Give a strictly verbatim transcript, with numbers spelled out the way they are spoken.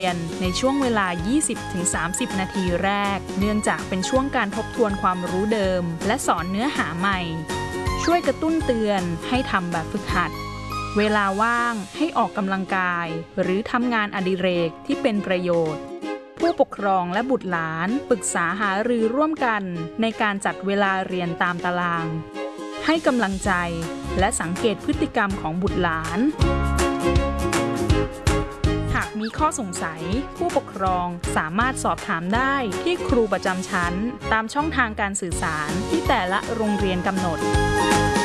เรียนในช่วงเวลา ยี่สิบถึงสามสิบ นาทีแรกเนื่องจากเป็นช่วงการทบทวนความรู้เดิมและสอนเนื้อหาใหม่ช่วยกระตุ้นเตือนให้ทำแบบฝึกหัดเวลาว่างให้ออกกำลังกายหรือทำงานอดิเรกที่เป็นประโยชน์ผู้ปกครองและบุตรหลานปรึกษาหารือร่วมกันในการจัดเวลาเรียนตามตารางให้กำลังใจและสังเกตพฤติกรรมของบุตรหลานหากมีข้อสงสัยผู้ปกครองสามารถสอบถามได้ที่ครูประจำชั้นตามช่องทางการสื่อสารที่แต่ละโรงเรียนกำหนด